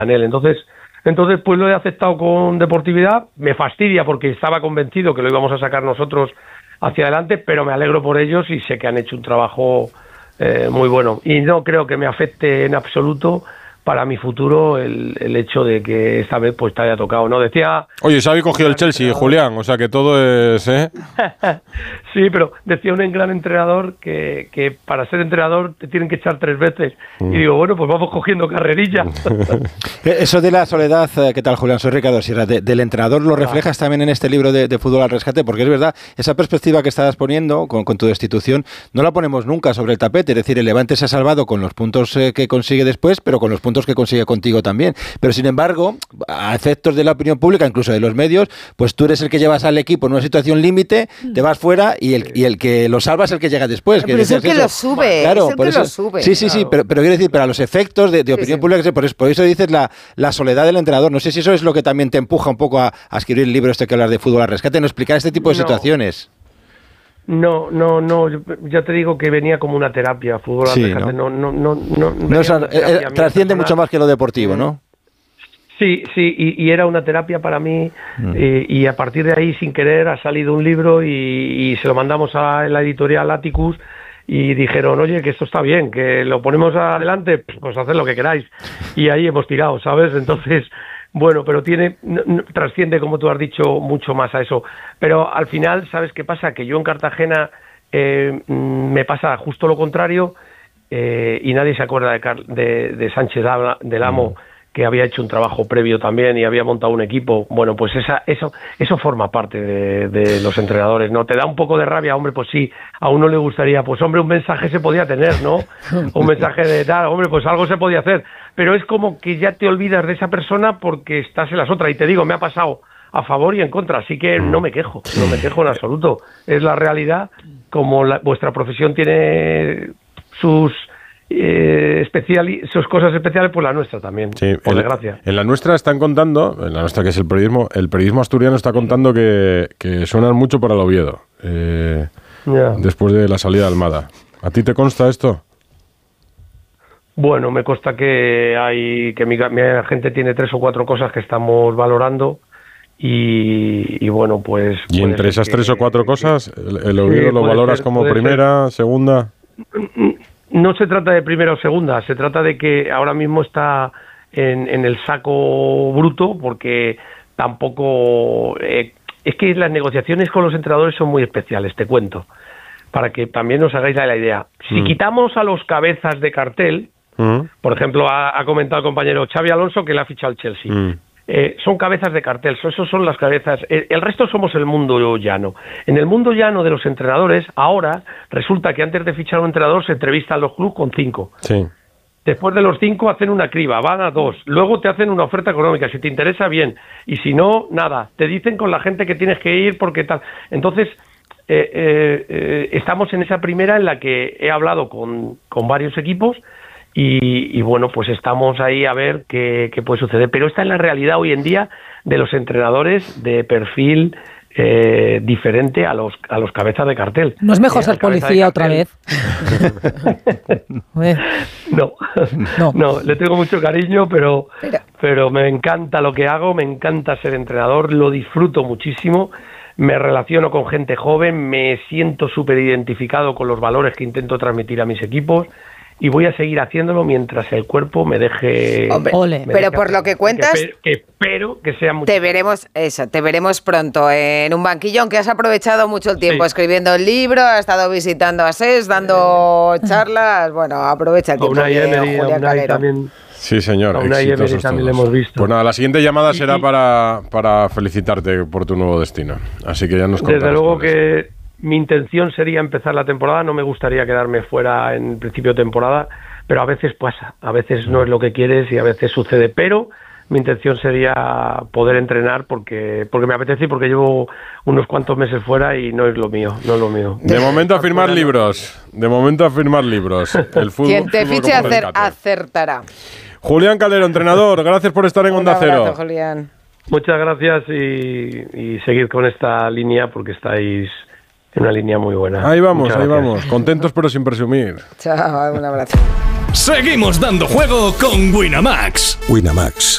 él. Entonces pues lo he aceptado con deportividad. Me fastidia porque estaba convencido que lo íbamos a sacar nosotros hacia adelante, pero me alegro por ellos y sé que han hecho un trabajo muy bueno. Y no creo que me afecte en absoluto para mi futuro el hecho de que esta vez pues te haya tocado, ¿no? Decía... Oye, Xavi cogió el Chelsea, Julián, o sea que todo es... Sí, pero decía un gran entrenador que para ser entrenador te tienen que echar 3 veces. Y digo, bueno, pues vamos cogiendo carrerilla. Eso de la soledad, ¿qué tal, Julián? Soy Ricardo Sierra. Del entrenador lo reflejas también en este libro de Fútbol al Rescate, porque es verdad, esa perspectiva que estás poniendo con tu destitución no la ponemos nunca sobre el tapete. Es decir, el Levante se ha salvado con los puntos que consigue después, pero con los puntos que consigue contigo también. Pero sin embargo, a efectos de la opinión pública, incluso de los medios, pues tú eres el que llevas al equipo en una situación límite, te vas fuera y el que lo salva es el que llega después. Pero es el que lo sube, claro, es el que lo sube. Sí, pero quiero decir, para los efectos de opinión pública, por eso dices la soledad del entrenador. No sé si eso es lo que también te empuja un poco a escribir el libro que hablas de Fútbol al Rescate, no explicar este tipo de situaciones. No, ya te digo que venía como una terapia, Fútbol al Rescate. Trasciende mucho más que lo deportivo, ¿no? Sí, y era una terapia para mí, y a partir de ahí, sin querer, ha salido un libro y se lo mandamos a la editorial Atticus y dijeron, oye, que esto está bien, que lo ponemos adelante, pues haced lo que queráis. Y ahí hemos tirado, ¿sabes? Entonces... Bueno, pero trasciende, como tú has dicho, mucho más a eso. Pero al final, ¿sabes qué pasa? Que yo en Cartagena me pasa justo lo contrario, y nadie se acuerda de Sánchez del Amo, que había hecho un trabajo previo también y había montado un equipo. Bueno, pues eso forma parte de los entrenadores, ¿no? Te da un poco de rabia, hombre, pues sí, a uno le gustaría, pues hombre, un mensaje se podía tener, ¿no? Un mensaje de tal, hombre, pues algo se podía hacer. Pero es como que ya te olvidas de esa persona porque estás en las otras. Y te digo, me ha pasado a favor y en contra, así que no me quejo en absoluto. Es la realidad, como vuestra profesión tiene sus cosas especiales, pues la nuestra también, sí, por desgracia. En la nuestra están contando, en la nuestra que es el periodismo asturiano está contando que suenan mucho para el Oviedo, después de la salida de Almada. ¿A ti te consta esto? Bueno, me consta que mi agente tiene 3 o 4 cosas que estamos valorando y bueno, pues... ¿Y entre esas 3 o 4 cosas, el Oviedo lo valoras como primera, segunda? No se trata de primera o segunda, se trata de que ahora mismo está en el saco bruto, porque tampoco... es que las negociaciones con los entrenadores son muy especiales, te cuento, para que también os hagáis la idea. Si quitamos a los cabezas de cartel... Por ejemplo, ha comentado el compañero Xabi Alonso que le ha fichado el Chelsea. Son cabezas de cartel, esos son las cabezas. El resto somos el mundo llano. En el mundo llano de los entrenadores, ahora resulta que antes de fichar a un entrenador se entrevistan los clubes con 5. Sí. Después de los 5 hacen una criba, van a 2. Luego te hacen una oferta económica, si te interesa bien. Y si no, nada. Te dicen con la gente que tienes que ir porque tal. Entonces... estamos en esa primera en la que he hablado con varios equipos y bueno, pues estamos ahí a ver qué puede suceder. Pero esta es la realidad hoy en día de los entrenadores de perfil diferente a los cabezas de cartel. ¿No es mejor ser policía otra vez? No, le tengo mucho cariño, pero me encanta lo que hago, me encanta ser entrenador, lo disfruto muchísimo. Me relaciono con gente joven, me siento súper identificado con los valores que intento transmitir a mis equipos y voy a seguir haciéndolo mientras el cuerpo me deje... Hombre, pero por lo que cuentas... Que espero que sea mucho... Te veremos pronto en un banquillo, aunque has aprovechado mucho el tiempo escribiendo el libro, has estado visitando a SES, dando charlas... Bueno, aprovecha el tiempo. Julián Calero. También... Sí, señor. A Unai Emery también le hemos visto. Pues nada, la siguiente llamada será para felicitarte por tu nuevo destino. Así que ya nos contarás. Desde luego que mi intención sería empezar la temporada. No me gustaría quedarme fuera en principio de temporada, pero a veces pasa. A veces no es lo que quieres y a veces sucede. Pero mi intención sería poder entrenar porque me apetece y porque llevo unos cuantos meses fuera y no es lo mío. De momento a firmar libros. El fútbol, quien te fiche acertará. Julián Calero, entrenador, gracias por estar en Onda Cero. Un abrazo, Julián. Muchas gracias y seguid con esta línea porque estáis en una línea muy buena. Ahí vamos. Contentos pero sin presumir. Chao, un abrazo. Seguimos dando juego con Winamax. Winamax,